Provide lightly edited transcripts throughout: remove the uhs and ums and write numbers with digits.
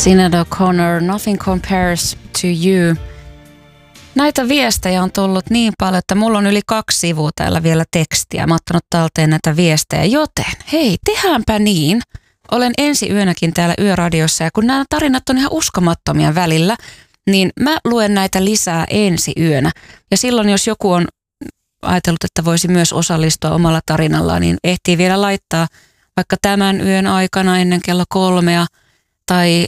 Sinead O'Connor, Nothing Compares to You. Näitä viestejä on tullut niin paljon, että mulla on yli 2 sivua täällä vielä tekstiä. Mä oon ottanut talteen näitä viestejä, joten hei, tehdäänpä niin. Olen ensi yönäkin täällä Yöradiossa ja kun nämä tarinat on ihan uskomattomia välillä, niin mä luen näitä lisää ensi yönä. Ja silloin, jos joku on ajatellut, että voisi myös osallistua omalla tarinallaan, niin ehtii vielä laittaa vaikka tämän yön aikana ennen kello 3 tai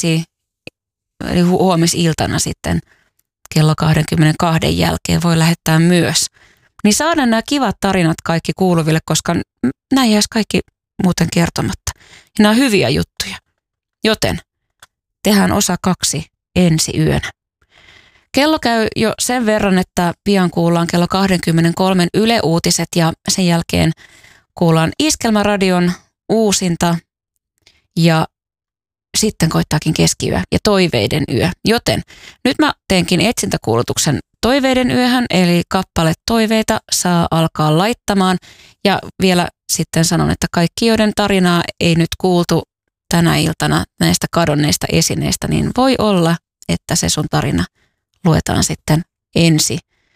eli huomisiltana sitten kello 22 jälkeen voi lähettää myös. Niin saadaan nämä kivat tarinat kaikki kuuluville, koska nämä jäisi kaikki muuten kertomatta. Ja nämä on hyviä juttuja. Joten tehdään osa 2 ensi yönä. Kello käy jo sen verran, että pian kuullaan kello 23 Yle Uutiset ja sen jälkeen kuullaan Iskelmäradion uusinta ja sitten koittaakin keskiyö ja toiveiden yö. Joten nyt mä teenkin etsintäkuulutuksen toiveiden yöhön, eli kappale toiveita saa alkaa laittamaan. Ja vielä sitten sanon, että kaikki, joiden tarinaa ei nyt kuultu tänä iltana näistä kadonneista esineistä, niin voi olla, että se sun tarina luetaan sitten ensi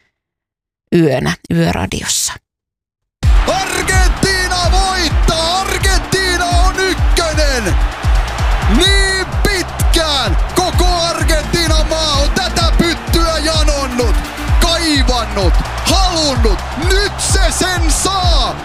yönä Yöradiossa. Argentiina voittaa! Argentiina on ykkönen! Niin pitkään koko Argentiinan maa on tätä pyttyä janonnut, kaivannut, halunnut. Nyt se sen saa!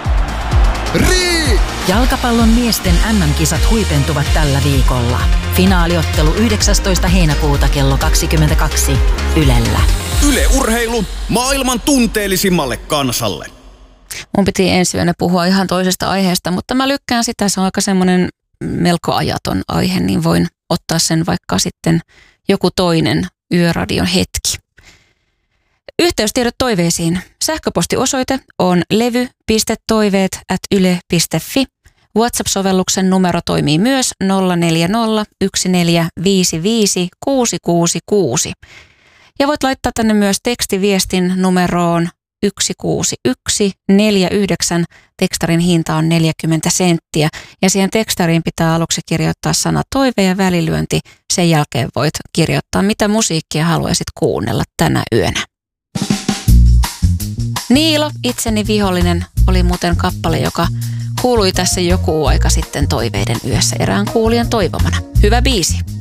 Jalkapallon miesten MM-kisat huipentuvat tällä viikolla. Finaaliottelu 19. heinäkuuta kello 22 Ylellä. Yle Urheilu maailman tunteellisimmalle kansalle. Mun piti ensi yönä puhua ihan toisesta aiheesta, mutta mä lykkään sitä. Se on aika semmoinen melko ajaton aihe, niin voin ottaa sen vaikka sitten joku toinen Yöradion hetki. Yhteystiedot toiveisiin. Sähköpostiosoite on levy.toiveet@yle.fi. WhatsApp-sovelluksen numero toimii myös 040 1455 666. Ja voit laittaa tänne myös tekstiviestin numeroon 16149. Tekstarin hinta on 40 senttiä. Ja siihen tekstariin pitää aluksi kirjoittaa sana toive ja välilyönti. Sen jälkeen voit kirjoittaa, mitä musiikkia haluaisit kuunnella tänä yönä. Niilo, itseni vihollinen, oli muuten kappale, joka kuului tässä joku aika sitten toiveiden yössä erään kuulijan toivomana. Hyvä biisi.